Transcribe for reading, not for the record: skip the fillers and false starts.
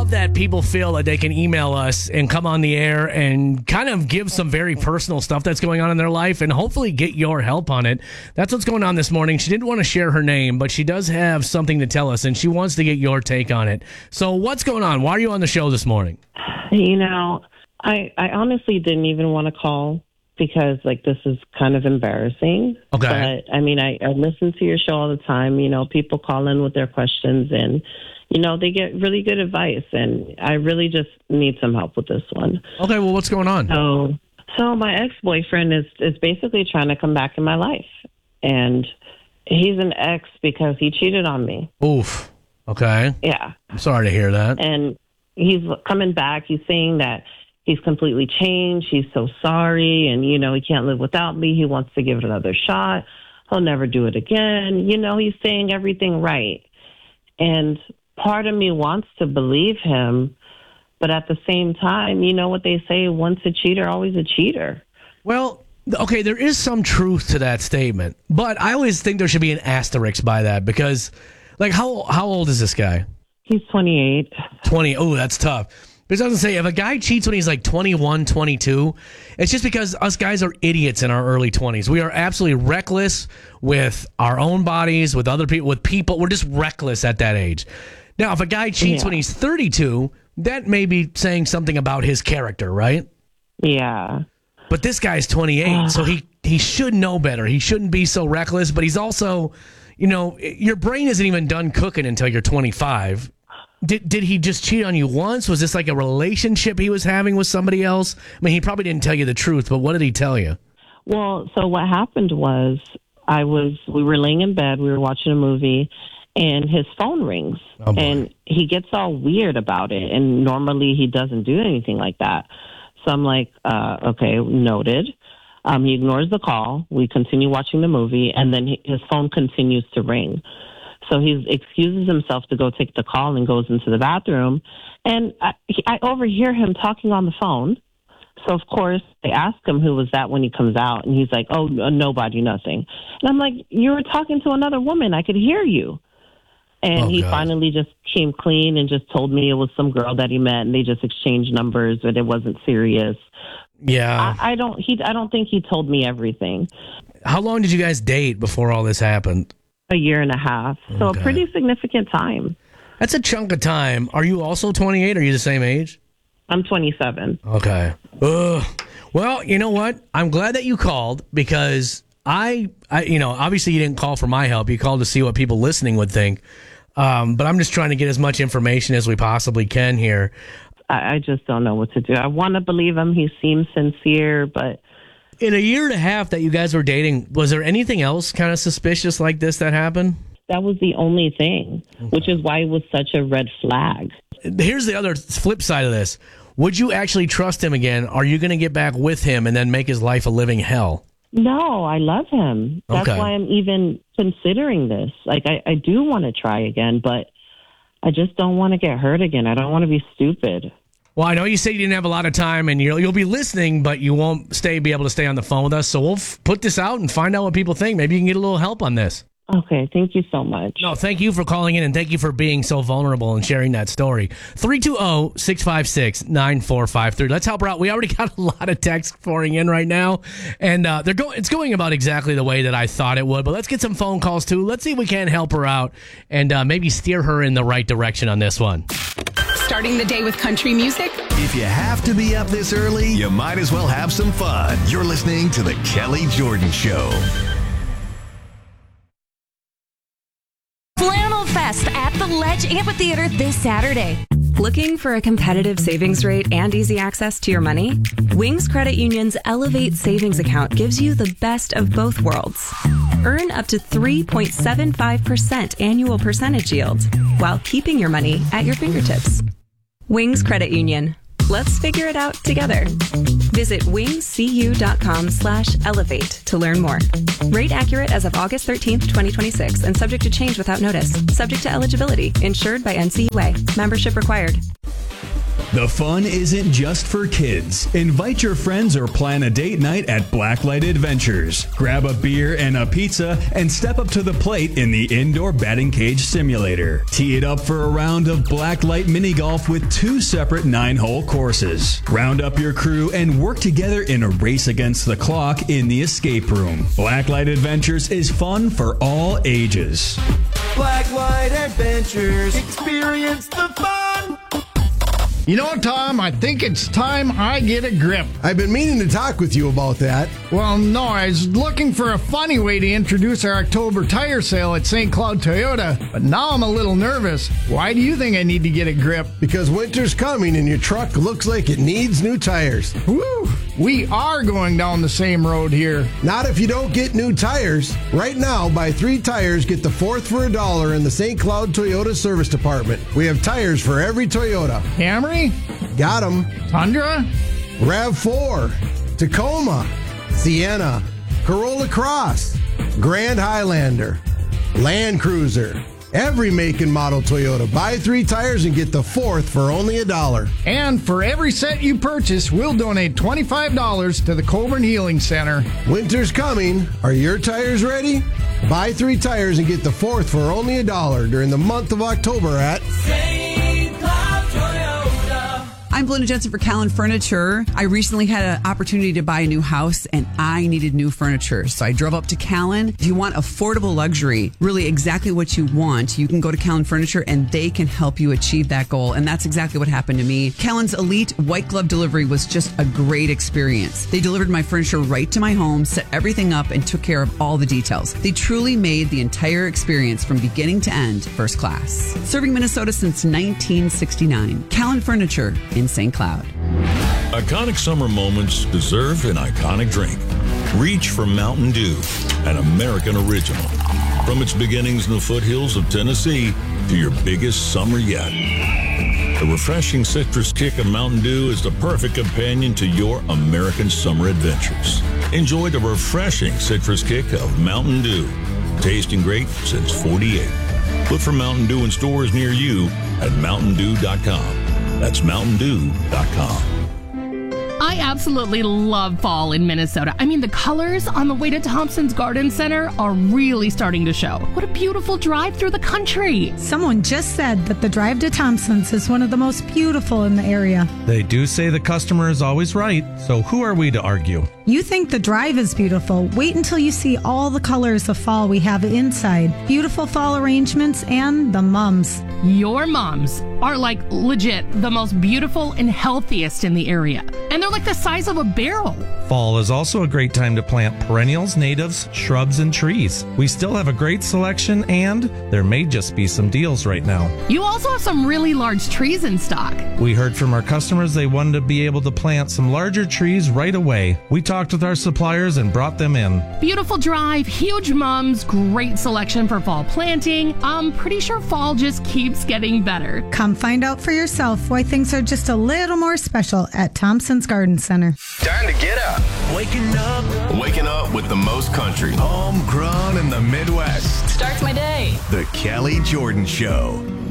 love that people feel that they can email us and come on the air and kind of give some very personal stuff that's going on in their life and hopefully get your help on it. That's what's going on this morning. She didn't want to share her name, but she does have something to tell us, and she wants to get your take on it. So what's going on? Why are you on the show this morning? You know, I honestly didn't even want to call because, like, this is kind of embarrassing. Okay. But, I mean, I listen to your show all the time. You know, people call in with their questions, and, you know, they get really good advice. And I really just need some help with this one. Okay, well, what's going on? So my ex-boyfriend is basically trying to come back in my life. And he's an ex because he cheated on me. Oof. Okay. Yeah. I'm sorry to hear that. And he's coming back. He's saying that he's completely changed. He's so sorry. And, you know, he can't live without me. He wants to give it another shot. He'll never do it again. You know, he's saying everything right. And part of me wants to believe him. But at the same time, you know what they say, once a cheater, always a cheater. Well, okay, there is some truth to that statement. But I always think there should be an asterisk by that because, like, how old is this guy? He's 28. 20. Oh, that's tough. Because I was going to say, if a guy cheats when he's like 21, 22, it's just because us guys are idiots in our early 20s. We are absolutely reckless with our own bodies, with other people, with people. We're just reckless at that age. Now, if a guy cheats when he's 32, that may be saying something about his character, right? Yeah. But this guy's 28, so he should know better. He shouldn't be so reckless, but he's also, you know, your brain isn't even done cooking until you're 25. Did he just cheat on you once? Was this like a relationship he was having with somebody else? I mean, he probably didn't tell you the truth, but what did he tell you? Well, so what happened was we were laying in bed, we were watching a movie, and his phone rings. Oh, and he gets all weird about it. And normally he doesn't do anything like that. So I'm like, okay, noted. He ignores the call. We continue watching the movie, and then his phone continues to ring. So he excuses himself to go take the call and goes into the bathroom. And I overhear him talking on the phone. So, of course, they ask him who was that when he comes out. And he's like, oh, nobody, nothing. And I'm like, you were talking to another woman. I could hear you. And he finally just came clean and just told me it was some girl that he met. And they just exchanged numbers, but it wasn't serious. Yeah. I don't think he told me everything. How long did you guys date before all this happened? A year and a half. So a pretty significant time. That's a chunk of time. Are you also 28? Are you the same age? I'm 27. Okay. Well, you know what? I'm glad that you called because I you know, obviously you didn't call for my help. You called to see what people listening would think. But I'm just trying to get as much information as we possibly can here. I just don't know what to do. I want to believe him. He seems sincere, but... In a year and a half that you guys were dating, was there anything else kind of suspicious like this that happened? That was the only thing, which is why it was such a red flag. Here's the other flip side of this. Would you actually trust him again? Are you going to get back with him and then make his life a living hell? No, I love him. That's why I'm even considering this. Like, I do want to try again, but I just don't want to get hurt again. I don't want to be stupid. Well, I know you said you didn't have a lot of time, and you'll be listening, but you won't be able to stay on the phone with us. So we'll put this out and find out what people think. Maybe you can get a little help on this. Okay, thank you so much. No, thank you for calling in, and thank you for being so vulnerable and sharing that story. 320-656-9453. Let's help her out. We already got a lot of texts pouring in right now, and it's going about exactly the way that I thought it would. But let's get some phone calls, too. Let's see if we can help her out and maybe steer her in the right direction on this one. Starting the day with country music? If you have to be up this early, you might as well have some fun. You're listening to The Kelly Jordan Show. Flannel Fest at the Ledge Amphitheater this Saturday. Looking for a competitive savings rate and easy access to your money? Wings Credit Union's Elevate Savings Account gives you the best of both worlds. Earn up to 3.75% annual percentage yield while keeping your money at your fingertips. Wings Credit Union. Let's figure it out together. Visit wingscu.com/elevate to learn more. Rate accurate as of August 13th, 2026, and subject to change without notice. Subject to eligibility. Insured by NCUA. Membership required. The fun isn't just for kids. Invite your friends or plan a date night at Blacklight Adventures. Grab a beer and a pizza and step up to the plate in the indoor batting cage simulator. Tee it up for a round of Blacklight mini golf with 2 separate 9-hole courses. Round up your crew and work together in a race against the clock in the escape room. Blacklight Adventures is fun for all ages. Blacklight Adventures. Experience the fun. You know, Tom, I think it's time I get a grip. I've been meaning to talk with you about that. Well, no, I was looking for a funny way to introduce our October tire sale at St. Cloud Toyota, but now I'm a little nervous. Why do you think I need to get a grip? Because winter's coming and your truck looks like it needs new tires. Woo! We are going down the same road here. Not if you don't get new tires. Right now, buy 3 tires, get the 4th for $1 in the St. Cloud Toyota Service Department. We have tires for every Toyota. Camry? Got them. Tundra? RAV4, Tacoma, Sienna, Corolla Cross, Grand Highlander, Land Cruiser. Every make and model Toyota. Buy 3 tires and get the 4th for only $1. And for every set you purchase, we'll donate $25 to the Coburn Healing Center. Winter's coming. Are your tires ready? Buy 3 tires and get the 4th for only $1 during the month of October at St. Cloud Toyota. I'm Belinda Jensen for Callan Furniture. I recently had an opportunity to buy a new house and I needed new furniture. So I drove up to Callan. If you want affordable luxury, really exactly what you want, you can go to Callan Furniture and they can help you achieve that goal. And that's exactly what happened to me. Callan's elite white glove delivery was just a great experience. They delivered my furniture right to my home, set everything up, and took care of all the details. They truly made the entire experience from beginning to end first class. Serving Minnesota since 1969. Callan Furniture in St. Cloud. Iconic summer moments deserve an iconic drink. Reach for Mountain Dew, an American original. From its beginnings in the foothills of Tennessee to your biggest summer yet. The refreshing citrus kick of Mountain Dew is the perfect companion to your American summer adventures. Enjoy the refreshing citrus kick of Mountain Dew. Tasting great since '48. Look for Mountain Dew in stores near you at mountaindew.com. That's mountaindew.com. I absolutely love fall in Minnesota. I mean, the colors on the way to Thompson's Garden Center are really starting to show. What a beautiful drive through the country. Someone just said that the drive to Thompson's is one of the most beautiful in the area. They do say the customer is always right, so who are we to argue? You think the drive is beautiful. Wait until you see all the colors of fall we have inside. Beautiful fall arrangements and the mums. Your mums are like legit the most beautiful and healthiest in the area. And they're like the size of a barrel. Fall is also a great time to plant perennials, natives, shrubs, and trees. We still have a great selection, and there may just be some deals right now. You also have some really large trees in stock. We heard from our customers they wanted to be able to plant some larger trees right away. We talked with our suppliers and brought them in. Beautiful drive, huge mums, great selection for fall planting. I'm pretty sure fall just keeps getting better. Come find out for yourself why things are just a little more special at Thompson's Garden Center. Time to get up. Waking up with the most country. Homegrown in the Midwest. Starts my day. The Kelly Jordan Show.